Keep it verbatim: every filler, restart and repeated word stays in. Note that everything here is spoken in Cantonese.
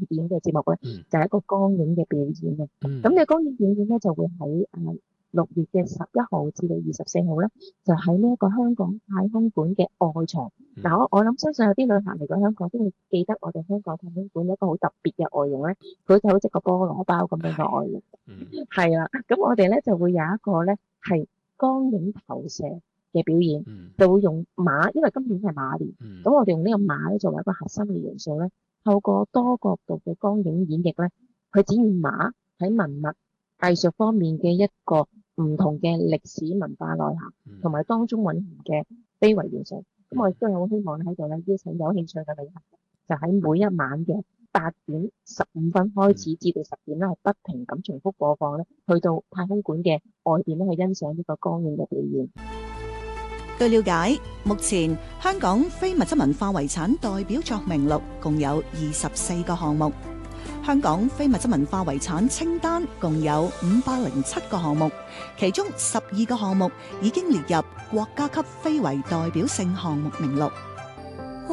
典嘅節目咧， 嗯就係一個光影嘅表演嘅。 嗯咁你光影表演咧就會喺誒六月嘅十一號至到二十四號咧，就喺呢一個香港太空館嘅外牆。 嗯嗱，我我諗相信有啲旅客嚟過香港都會記得我哋香港太空館一個好特別嘅外形咧，佢就好似個菠蘿包咁樣嘅外形。 嗯係啦，咁我哋咧就會有一個咧係光影投射嘅表演， 嗯就會用馬，因為今年係馬年， 嗯咁我哋用呢個馬咧作為一個核心嘅元素咧，透過多角度嘅光影演繹咧，去展現馬喺文物藝術方面嘅一個唔同嘅歷史文化內涵， 嗯同埋當中蘊含嘅非遺元素。咁我亦嗯都有好希望喺度咧邀請有興趣嘅旅客，就喺每一晚嘅八點十五分開始至到十點咧，係不停咁重複播放咧，去到太空館嘅外邊咧去欣賞呢個光影嘅表演。 據了解，目前香港非物質文化遺產代表作名錄共有二十四個項目，香港非物質文化遺產清單共有五百零七個項目，其中十二個項目已經列入國家級非遺代表性項目名錄。